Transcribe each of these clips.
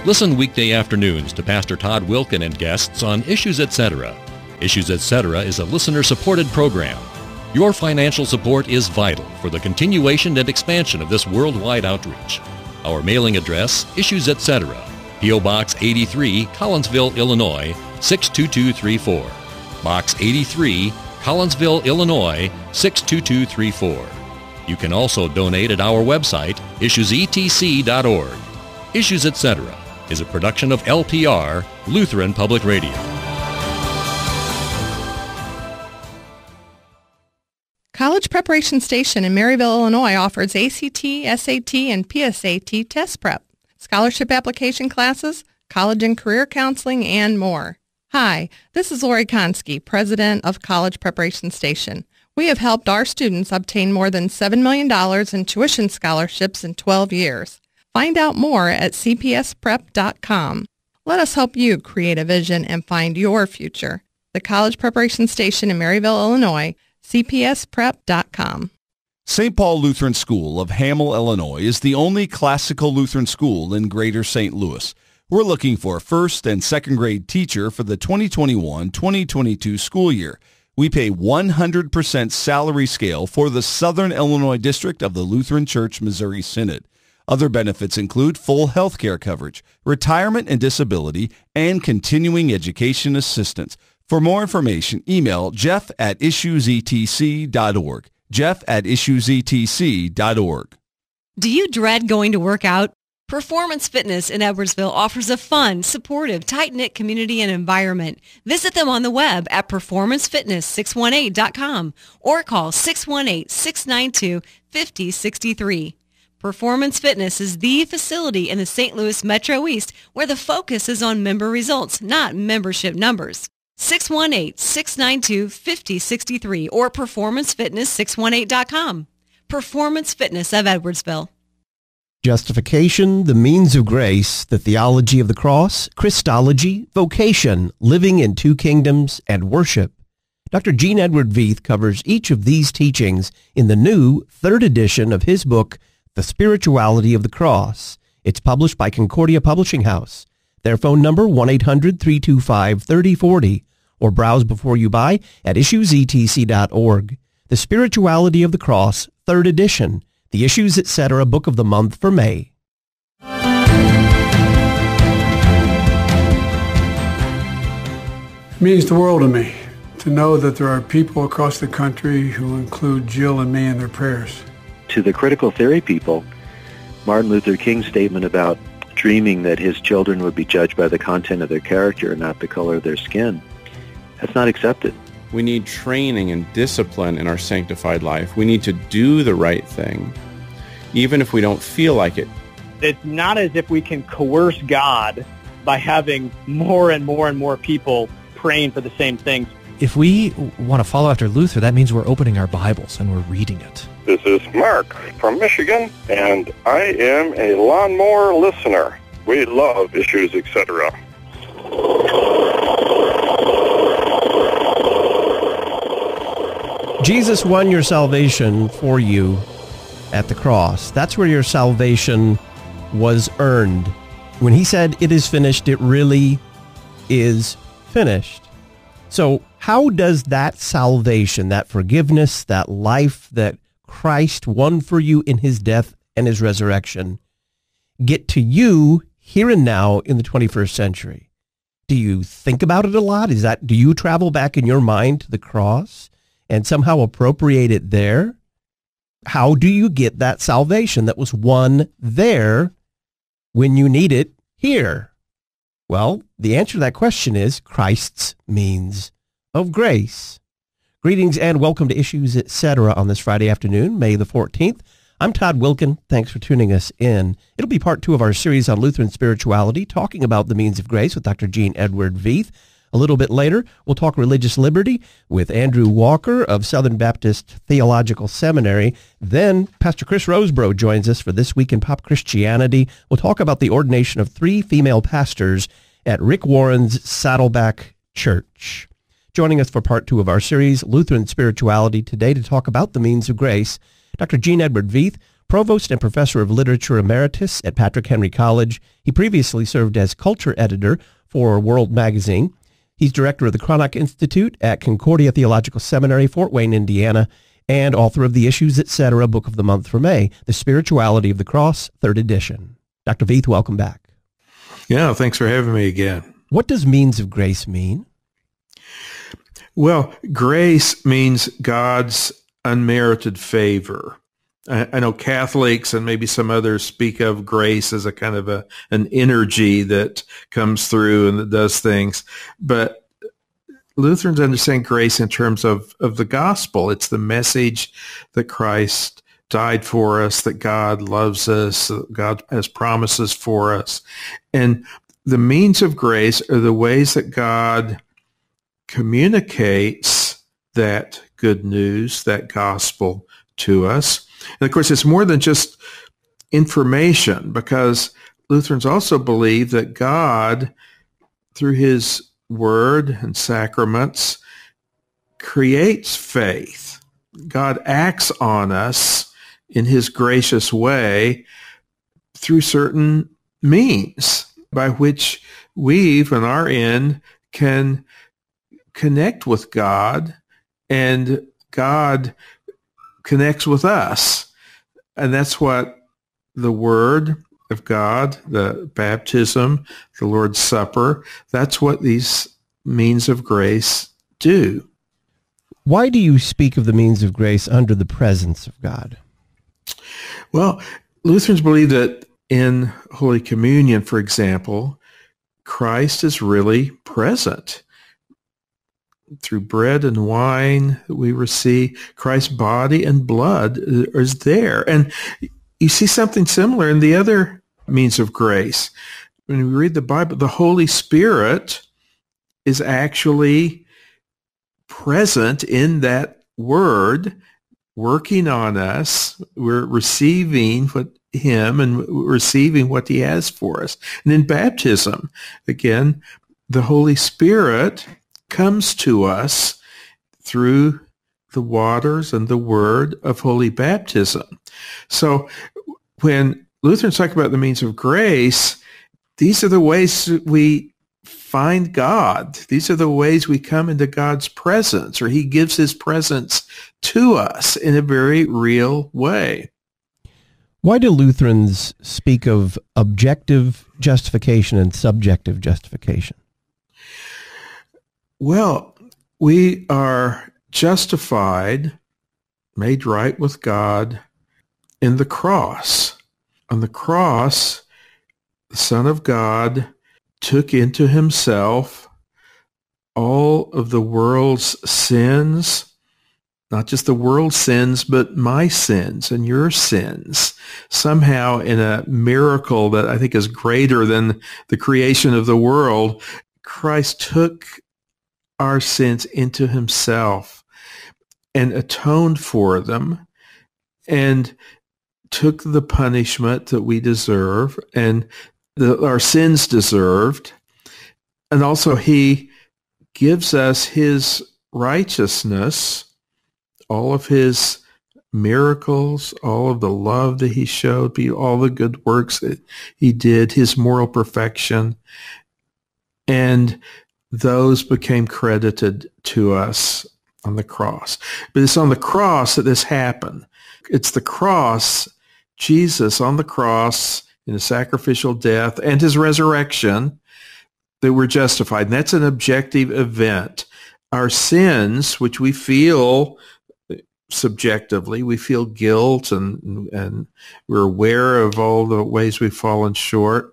Listen weekday afternoons to Pastor Todd Wilken and guests on Issues Etc. Issues Etc. is a listener-supported program. Your financial support is vital for the continuation and expansion of this worldwide outreach. Our mailing address, Issues Etc., P.O. Box 83, Collinsville, Illinois, 62234. Box 83, Collinsville, Illinois, 62234. You can also donate at our website, issuesetc.org. Issues Etc. is a production of LPR, Lutheran Public Radio. College Preparation Station in Maryville, Illinois offers ACT, SAT, and PSAT test prep, scholarship application classes, college and career counseling, and more. Hi, this is Lori Konski, president of College Preparation Station. We have helped our students obtain more than $7 million in tuition scholarships in 12 years. Find out more at cpsprep.com. Let us help you create a vision and find your future. The College Preparation Station in Maryville, Illinois, cpsprep.com. St. Paul Lutheran School of Hamel, Illinois is the only classical Lutheran school in Greater St. Louis. We're looking for a first and second grade teacher for the 2021-2022 school year. We pay 100% salary scale for the Southern Illinois District of the Lutheran Church Missouri Synod. Other benefits include full health care coverage, retirement and disability, and continuing education assistance. For more information, email jeff@issuesetc.org. jeff@issuesetc.org. Do you dread going to work out? Performance Fitness in Edwardsville offers a fun, supportive, tight-knit community and environment. Visit them on the web at performancefitness618.com or call 618-692-5063. Performance Fitness is the facility in the St. Louis Metro East where the focus is on member results, not membership numbers. 618-692-5063 or performancefitness618.com. Performance Fitness of Edwardsville. Justification, the means of grace, the theology of the cross, Christology, vocation, living in two kingdoms, and worship. Dr. Gene Edward Veith covers each of these teachings in the new 3rd edition of his book, The Spirituality of the Cross. It's published by Concordia Publishing House. Their phone number, 1-800-325-3040, or browse before you buy at issuesetc.org. The Spirituality of the Cross, 3rd edition. The Issues Etc. Book of the Month for May. It means the world to me to know that there are people across the country who include Jill and me in their prayers. To the critical theory people, Martin Luther King's statement about dreaming that his children would be judged by the content of their character and not the color of their skin, that's not accepted. We need training and discipline in our sanctified life. We need to do the right thing, even if we don't feel like it. It's not as if we can coerce God by having more and more and more people praying for the same things. If we want to follow after Luther, that means we're opening our Bibles and we're reading it. This is Mark from Michigan, and I am a lawnmower listener. We love Issues Etc. Jesus won your salvation for you at the cross. That's where your salvation was earned. When he said, "It is finished," it really is finished. So how does that salvation, that forgiveness, that life that Christ won for you in his death and his resurrection get to you here and now in the 21st century? Do you think about it a lot? Do you travel back in your mind to the cross and somehow appropriate it there? How do you get that salvation that was won there when you need it here? Well, the answer to that question is Christ's means of grace. Greetings and welcome to Issues Etc. on this Friday afternoon, May the 14th. I'm Todd Wilken. Thanks for tuning us in. It'll be part 2 of our series on Lutheran spirituality, talking about the means of grace with Dr. Gene Edward Veith. A little bit later, we'll talk religious liberty with Andrew Walker of Southern Baptist Theological Seminary. Then Pastor Chris Rosebrough joins us for This Week in Pop Christianity. We'll talk about the ordination of 3 female pastors at Rick Warren's Saddleback Church. Joining us for part 2 of our series, Lutheran Spirituality, today to talk about the means of grace, Dr. Gene Edward Veith, Provost and Professor of Literature Emeritus at Patrick Henry College. He previously served as culture editor for World Magazine. He's director of the Cranach Institute at Concordia Theological Seminary, Fort Wayne, Indiana, and author of the Issues, Etc. Book of the Month for May, The Spirituality of the Cross, 3rd edition. Dr. Veith, welcome back. Yeah, thanks for having me again. What does means of grace mean? Well, grace means God's unmerited favor. I know Catholics and maybe some others speak of grace as a kind of an energy that comes through and that does things. But Lutherans understand grace in terms of the gospel. It's the message that Christ died for us, that God loves us, that God has promises for us. And the means of grace are the ways that God communicates that good news, that gospel to us. And of course, it's more than just information, because Lutherans also believe that God, through his word and sacraments, creates faith. God acts on us in his gracious way through certain means by which we, on our end, can connect with God, and God connects with us. And that's what the Word of God, the baptism, the Lord's Supper, that's what these means of grace do. Why do you speak of the means of grace under the presence of God? Well, Lutherans believe that in Holy Communion, for example, Christ is really present. Through bread and wine that we receive, Christ's body and blood is there. And you see something similar in the other means of grace. When we read the Bible, the Holy Spirit is actually present in that word, working on us. We're receiving him and receiving what he has for us. And in baptism, again, the Holy Spirit comes to us through the waters and the word of holy baptism. So when Lutherans talk about the means of grace, these are the ways we find God. These are the ways we come into God's presence, or he gives his presence to us in a very real way. Why do Lutherans speak of objective justification and subjective justification? Well, we are justified, made right with God in the cross. On the cross, the Son of God took into himself all of the world's sins, not just the world's sins, but my sins and your sins. Somehow, in a miracle that I think is greater than the creation of the world, Christ took our sins into himself and atoned for them and took the punishment that we deserve and our sins deserved. And also he gives us his righteousness, all of his miracles, all of the love that he showed, all the good works that he did, his moral perfection, and those became credited to us on the cross. But it's on the cross that this happened. It's the cross, Jesus on the cross in his sacrificial death and his resurrection, that we're justified. And that's an objective event. Our sins, which we feel subjectively, we feel guilt and we're aware of all the ways we've fallen short.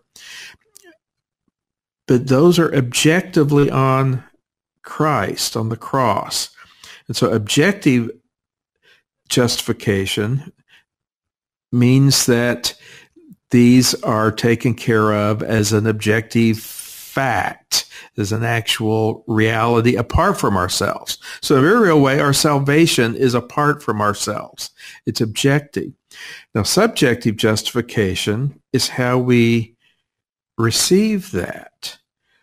But those are objectively on Christ, on the cross. And so objective justification means that these are taken care of as an objective fact, as an actual reality apart from ourselves. So in a very real way, our salvation is apart from ourselves. It's objective. Now, subjective justification is how we receive that,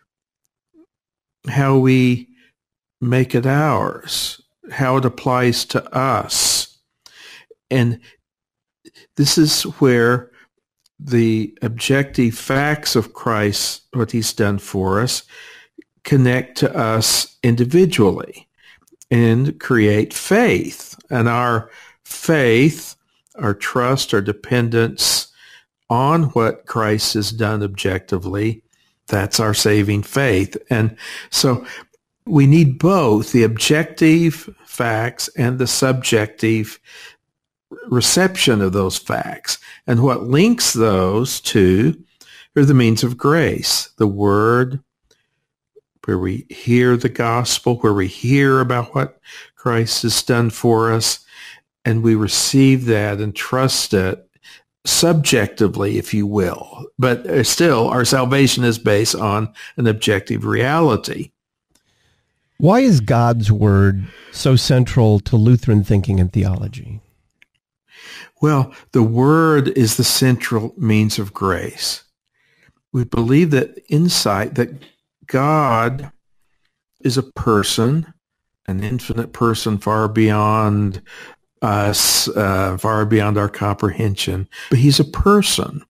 how we make it ours, how it applies to us. And This is where the objective facts of Christ, what he's done for us, connect to us individually and create faith. And our faith, our trust, our dependence on what Christ has done objectively, that's our saving faith. And so we need both the objective facts and the subjective reception of those facts. And what links those two are the means of grace, the Word, where we hear the gospel, where we hear about what Christ has done for us, and we receive that and trust it subjectively, if you will. But still, our salvation is based on an objective reality. Why is God's Word so central to Lutheran thinking and theology? Well, the Word is the central means of grace. We believe that insight that God is a person, an infinite person far beyond us, far beyond our comprehension, but he's a person.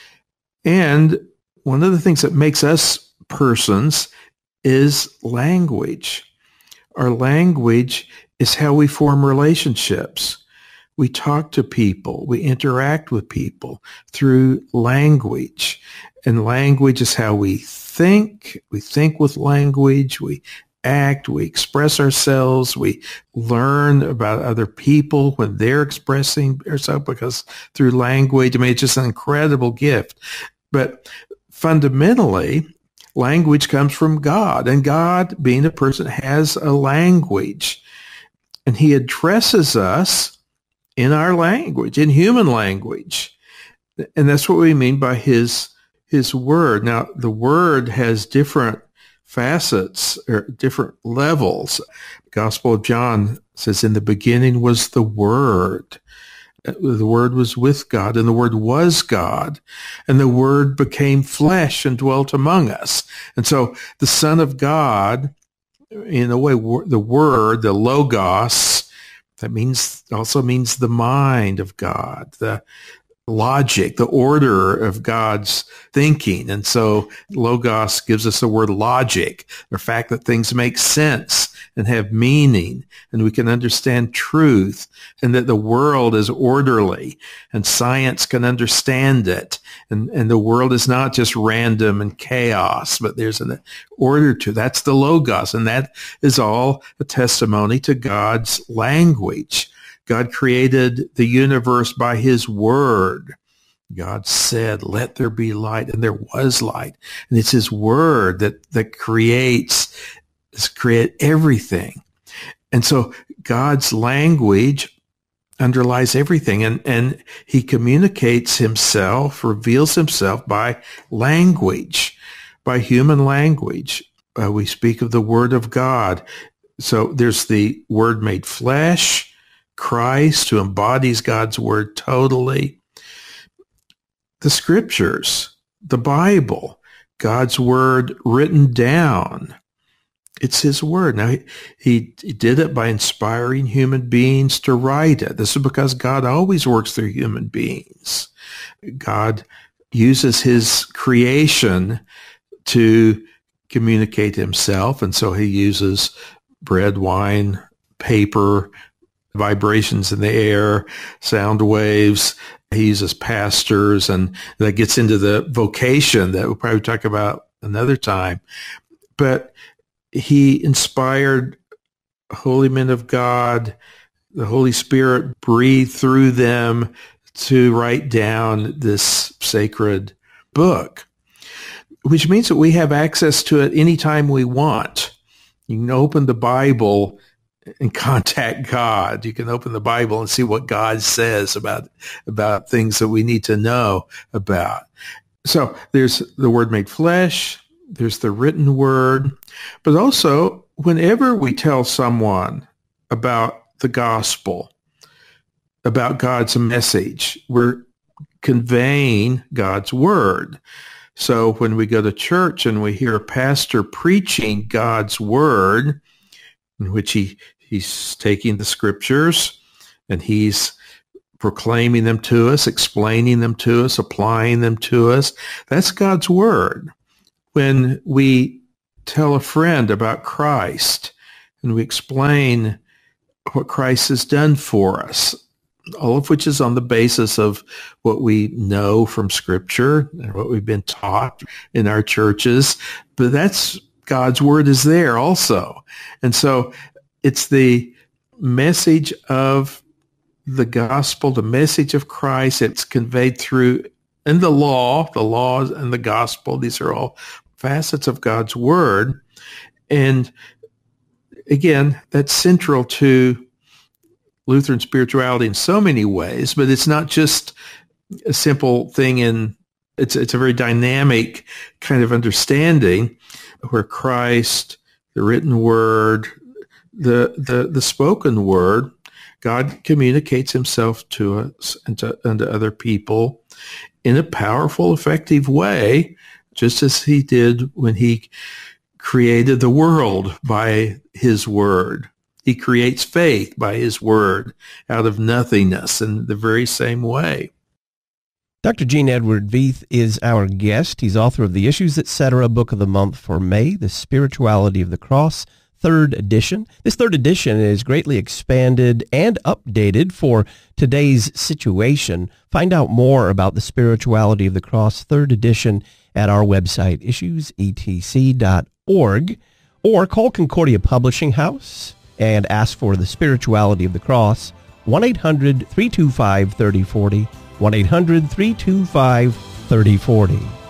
And one of the things that makes us persons is language. Our language is how we form relationships. We talk to people. We interact with people through language. And language is how we think. We think with language. We act. We express ourselves. We learn about other people when they're expressing themselves, because through language, it's just an incredible gift. But fundamentally, language comes from God. And God, being a person, has a language. And he addresses us in our language, in human language. And that's what we mean by his Word. Now, the Word has different facets or different levels. The Gospel of John says, in the beginning was the Word. The Word was with God, and the Word was God. And the Word became flesh and dwelt among us. And so the Son of God, in a way, the Word, the Logos, that also means the mind of God, the logic, the order of God's thinking. And so Logos gives us the word logic, the fact that things make sense and have meaning, and we can understand truth, and that the world is orderly, and science can understand it. And the world is not just random and chaos, but there's an order to it. That's the Logos, and that is all a testimony to God's language. God created the universe by his Word. God said, let there be light, and there was light. And it's his Word that create everything. And so God's language underlies everything. And he communicates himself, reveals himself by language, by human language. We speak of the Word of God. So there's the Word made flesh, Christ, who embodies God's Word totally. The Scriptures, the Bible, God's Word written down. It's his Word. Now, he did it by inspiring human beings to write it. This is because God always works through human beings. God uses his creation to communicate himself, and so he uses bread, wine, paper, vibrations in the air, sound waves. He uses pastors, and that gets into the vocation that we'll probably talk about another time. But he inspired holy men of God. The Holy Spirit breathed through them to write down this sacred book, which means that we have access to it anytime we want. You can open the Bible and contact God. You can open the Bible and see what God says about things that we need to know about. So there's the Word made flesh, there's the written Word, but also whenever we tell someone about the gospel, about God's message, we're conveying God's Word. So when we go to church and we hear a pastor preaching God's Word, in which he's taking the Scriptures and he's proclaiming them to us, explaining them to us, applying them to us. That's God's Word. When we tell a friend about Christ and we explain what Christ has done for us, all of which is on the basis of what we know from Scripture and what we've been taught in our churches, but that's God's Word is there also. And so it's the message of the gospel, the message of Christ. It's conveyed through in the laws and the gospel. These are all facets of God's Word. And again, that's central to Lutheran spirituality in so many ways, but it's not just a simple thing it's a very dynamic kind of understanding where Christ, the written word, the spoken word, God communicates himself to us and to other people in a powerful, effective way, just as he did when he created the world by his word. He creates faith by his word out of nothingness in the very same way. Dr. Gene Edward Veith is our guest. He's author of the Issues Etc. Book of the Month for May, The Spirituality of the Cross, 3rd edition. This 3rd edition is greatly expanded and updated for today's situation. Find out more about the Spirituality of the Cross, 3rd edition, at our website, issuesetc.org, or call Concordia Publishing House and ask for the Spirituality of the Cross, 1-800-325-3040, 1-800-325-3040.